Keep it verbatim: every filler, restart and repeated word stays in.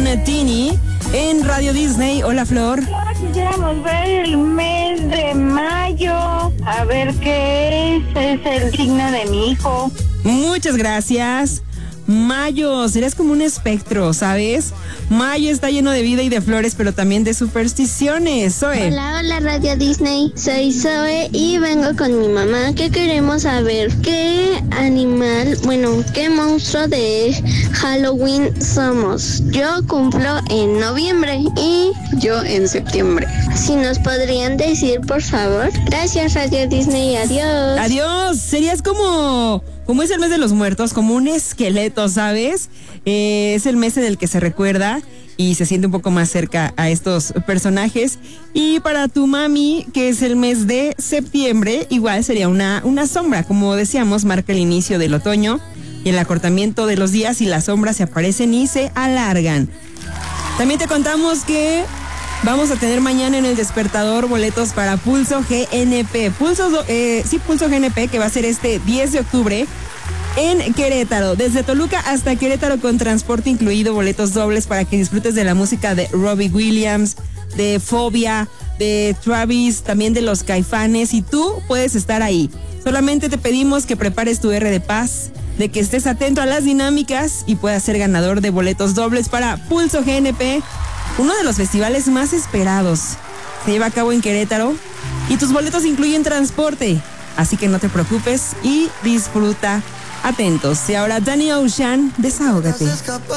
Tini en Radio Disney. Hola, Flor. Quisiéramos ver el mes de mayo, a ver qué es, es el signo de mi hijo. Muchas gracias. Mayo, serías como un espectro, ¿sabes? Mayo está lleno de vida y de flores, pero también de supersticiones. Zoe. Hola, hola Radio Disney. Soy Zoe y vengo con mi mamá que queremos saber qué animal, bueno, qué monstruo de Halloween somos. Yo cumplo en noviembre y yo en septiembre. Si nos podrían decir, por favor. Gracias Radio Disney, adiós. Adiós, serías como... Como es el mes de los muertos, como un esqueleto, ¿sabes? Eh, es el mes en el que se recuerda y se siente un poco más cerca a estos personajes. Y para tu mami, que es el mes de septiembre, igual sería una, una sombra. Como decíamos, marca el inicio del otoño y el acortamiento de los días y las sombras se aparecen y se alargan. También te contamos que vamos a tener mañana en el despertador boletos para Pulso G N P. Pulso, eh, sí, Pulso G N P, que va a ser este diez de octubre en Querétaro. Desde Toluca hasta Querétaro con transporte incluido, boletos dobles para que disfrutes de la música de Robbie Williams, de Fobia, de Travis, también de los Caifanes. Y tú puedes estar ahí. Solamente te pedimos que prepares tu R de paz, de que estés atento a las dinámicas y puedas ser ganador de boletos dobles para Pulso G N P. Uno de los festivales más esperados. Se lleva a cabo en Querétaro y tus boletos incluyen transporte. Así que no te preocupes y disfruta. Atentos. Y ahora Danny Ocean, desahógate.